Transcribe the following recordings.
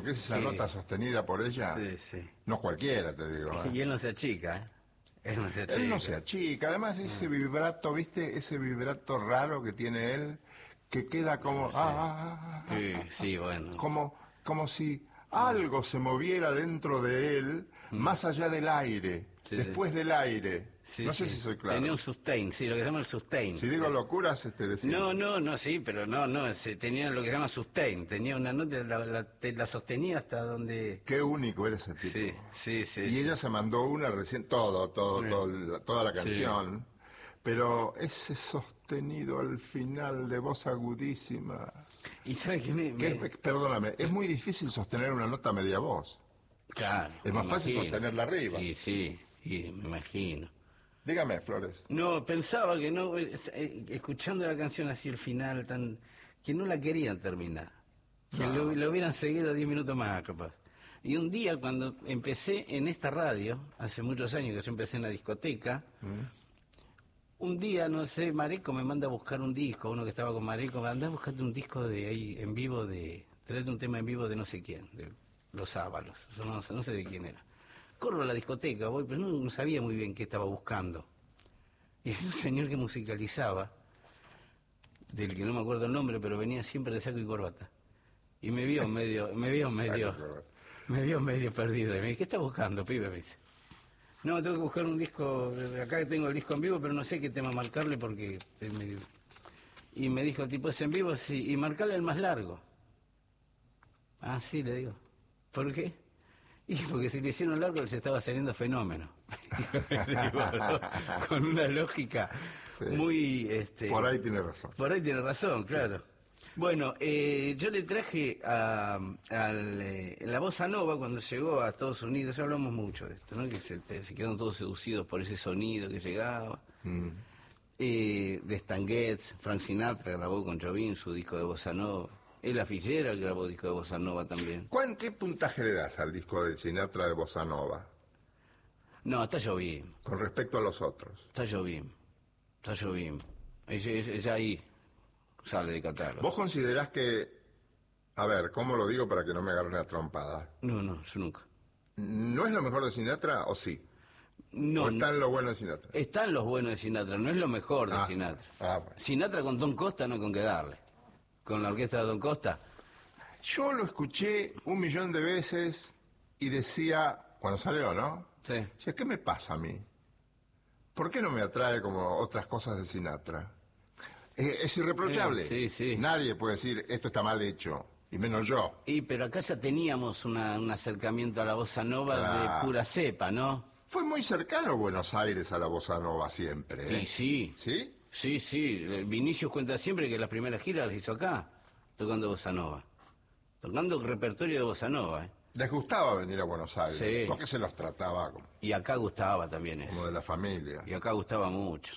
que es esa nota sostenida por ella. Sí, sí. No cualquiera, te digo. Y él no se achica, ¿eh? Él no se achica. Además, ese vibrato, ¿viste? Ese vibrato raro que tiene él, que queda como... Sí, bueno. Como si algo se moviera dentro de él, más allá del aire, después del aire. Sí, no sé si soy claro. Tenía un sustain, sí, lo que se llama el sustain. Si digo locuras, decir. No, sí, pero no, tenía lo que se llama sustain, tenía una nota, la sostenía hasta donde... Qué único era ese tipo. Sí. Y ella se mandó una recién, toda la canción, pero ese sostenido al final de voz agudísima... ¿Y sabe qué Perdóname, es muy difícil sostener una nota media voz. Claro. Es más fácil sostenerla arriba. Y sí, me imagino. Dígame, Flores. No, pensaba que no, escuchando la canción así el final, que no la querían terminar. Que lo hubieran seguido 10 minutos más, capaz. Y un día, cuando empecé en esta radio, hace muchos años que yo empecé en la discoteca, un día, no sé, Mareco me manda a buscar un disco, uno que estaba con Mareco, andá a buscarte un disco de ahí, en vivo, traete un tema en vivo de no sé quién, de Los Ábalos, no sé de quién era. Corro a la discoteca, voy, pero no sabía muy bien qué estaba buscando. Y hay un señor que musicalizaba, del que no me acuerdo el nombre, pero venía siempre de saco y corbata. Y me vio medio perdido. Y me dice, ¿qué estás buscando, pibe? Me dice. No, tengo que buscar un disco, acá tengo el disco en vivo, pero no sé qué tema marcarle porque... Y me dijo, tipo, ¿es en vivo? Sí, y marcarle el más largo. Ah, sí, le digo. ¿Por qué? Y porque si le hicieron largo les estaba saliendo Fenómeno. Con una lógica muy... Por ahí tiene razón. Por ahí tiene razón, claro. Sí. Bueno, yo le traje la bossa nova cuando llegó a Estados Unidos, ya hablamos mucho de esto, ¿no? Que se quedaron todos seducidos por ese sonido que llegaba. De Stan Getz, Frank Sinatra grabó con Jobim su disco de bossa nova. Ella Fitzgerald grabó disco de bossa nova también. ¿Qué puntaje le das al disco de Sinatra de bossa nova? No, está Jobim. Con respecto a los otros. Está Jobim. Ella ahí sale de catálogo. ¿Vos considerás que... A ver, ¿cómo lo digo para que no me agarren a trompada? No, yo nunca. ¿No es lo mejor de Sinatra o sí? No. ¿O está en lo bueno de Sinatra? Están los buenos de Sinatra, no es lo mejor de Sinatra. Bueno. Sinatra con Don Costa no con qué darle. Con la orquesta de Don Costa. Yo lo escuché 1.000.000 de veces y decía, cuando salió, ¿no? Sí. Decía, ¿qué me pasa a mí? ¿Por qué no me atrae como otras cosas de Sinatra? Es irreprochable. Sí. Nadie puede decir, esto está mal hecho, y menos yo. Pero acá ya teníamos un acercamiento a la bossa nova de pura cepa, ¿no? Fue muy cercano Buenos Aires a la bossa nova siempre, ¿eh? Sí. ¿Sí? Sí. Vinicius cuenta siempre que las primeras giras las hizo acá, tocando bossa nova. Tocando repertorio de bossa nova, ¿eh? Les gustaba venir a Buenos Aires, sí. Porque se los trataba como... Y acá gustaba también eso. Como de la familia. Y acá gustaba mucho.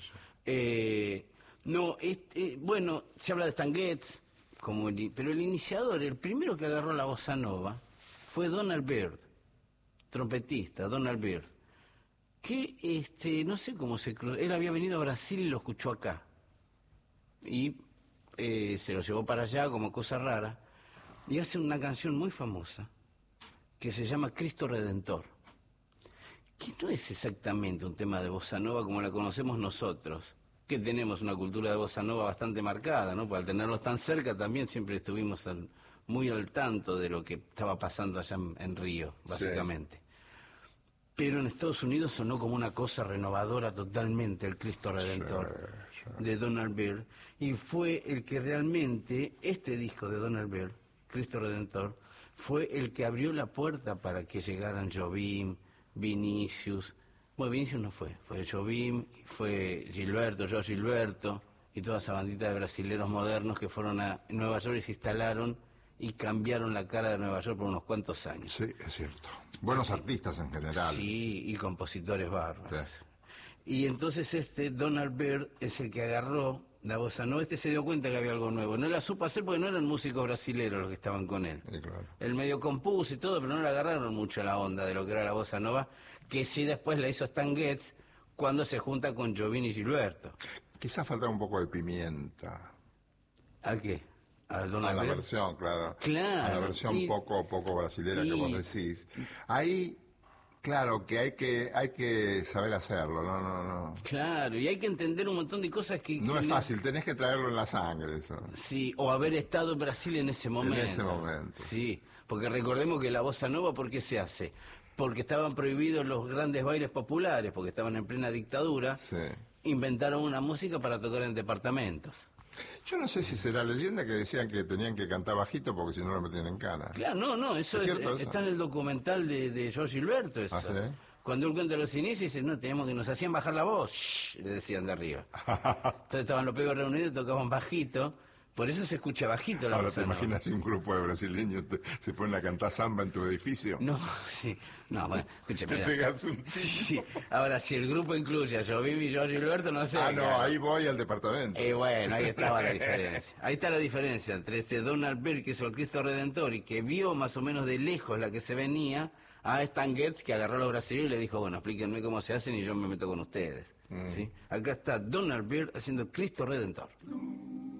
Sí. Bueno, se habla de Stan Getz, pero el iniciador, el primero que agarró la bossa nova, fue Donald Byrd, trompetista, Donald Byrd, que no sé cómo él había venido a Brasil y lo escuchó acá. Y se lo llevó para allá como cosa rara, y hace una canción muy famosa, que se llama Cristo Redentor, que no es exactamente un tema de bossa nova como la conocemos nosotros, que tenemos una cultura de bossa nova bastante marcada, ¿no? Pues al tenerlos tan cerca también siempre estuvimos muy al tanto de lo que estaba pasando allá en Río, básicamente. Sí. Pero en Estados Unidos sonó como una cosa renovadora totalmente el Cristo Redentor de Donald Byrd, y fue el que realmente, este disco de Donald Byrd, Cristo Redentor, fue el que abrió la puerta para que llegaran Jobim, Vinicius. Bueno, Vinicius no fue Jobim, fue João Gilberto y toda esa bandita de brasileros modernos que fueron a Nueva York y se instalaron y cambiaron la cara de Nueva York por unos cuantos años. Sí, es cierto. Buenos artistas en general. Sí, y compositores bárbaros. Sí. Y entonces Donald Byrd es el que agarró la bossa nova. Se dio cuenta que había algo nuevo. No la supo hacer porque no eran músicos brasileros los que estaban con él. Sí, claro. Él medio compuso y todo, pero no le agarraron mucho la onda de lo que era la bossa nova, que sí después la hizo Stan Getz cuando se junta con Jobim y Gilberto. Quizás falta un poco de pimienta. ¿A qué? a A Donald la Byrd. versión, claro. Claro. A la versión poco brasilera que vos decís. Ahí, claro, que hay que saber hacerlo, no. Claro, y hay que entender un montón de cosas que... No es fácil, tenés que traerlo en la sangre eso. Sí, o haber estado en Brasil en ese momento. En ese momento. Sí, porque recordemos que la bossa nova, ¿por qué se hace? Porque estaban prohibidos los grandes bailes populares, porque estaban en plena dictadura. Sí. Inventaron una música para tocar en departamentos. Yo no sé si será leyenda que decían que tenían que cantar bajito porque si no lo metían en cana. Claro, no, eso ¿Es cierto eso? está en el documental de Jorge Gilberto. Eso. ¿Ah, sí? Cuando él cuenta los inicios, dice, no, teníamos que nos hacían bajar la voz, shh, le decían de arriba. Entonces estaban los pibes reunidos, tocaban bajito, por eso se escucha bajito la Ahora bossa te nova. imaginas si un grupo de brasileños se ponen a cantar samba en tu edificio. No, sí, no, bueno, escúchame. Te pegas un tiro. Sí. Ahora, si el grupo incluye a Jovim y Jorge Gilberto, no sé. Ah, no, claro. ahí voy al departamento. Bueno, ahí estaba la diferencia. Ahí está la diferencia entre este Donald Byrd, que hizo el Cristo Redentor y que vio más o menos de lejos la que se venía, a Stan Getz, que agarró a los brasileños y le dijo, bueno, explíquenme cómo se hacen y yo me meto con ustedes. ¿Sí? Acá está Donald Byrd haciendo Cristo Redentor.